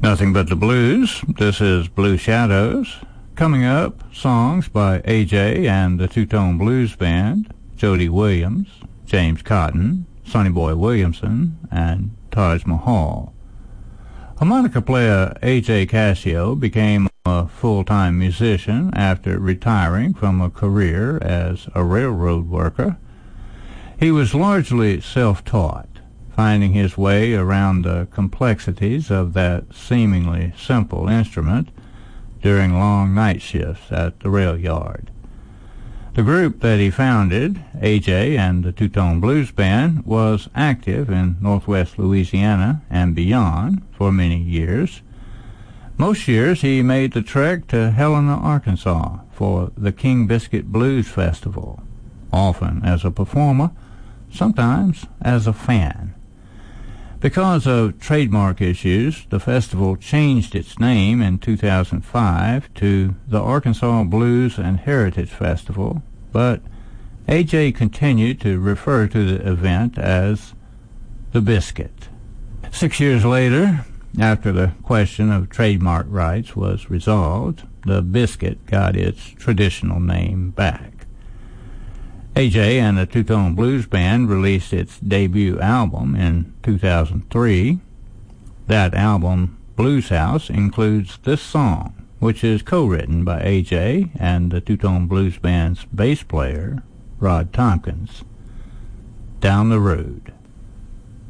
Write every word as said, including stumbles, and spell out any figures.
Nothing But the Blues. This is Blue Shadows. Coming up, songs by A J and the Two-Tone Blues Band, Jody Williams, James Cotton, Sonny Boy Williamson, and Taj Mahal. Harmonica player A J Cascio became a full-time musician after retiring from a career as a railroad worker. He was largely self-taught, finding his way around the complexities of that seemingly simple instrument during long night shifts at the rail yard. The group that he founded, A J and the Two-Tone Blues Band, was active in northwest Louisiana and beyond for many years. Most years he made the trek to Helena, Arkansas for the King Biscuit Blues Festival, often as a performer, sometimes as a fan. Because of trademark issues, the festival changed its name in two thousand five to the Arkansas Blues and Heritage Festival, but A J continued to refer to the event as the Biscuit. Six years later, after the question of trademark rights was resolved, the Biscuit got its traditional name back. A J and the Two-Tone Blues Band released its debut album in two thousand three. That album, Blues House, includes this song, which is co-written by A J and the Two-Tone Blues Band's bass player, Rod Tompkins, Down the Road.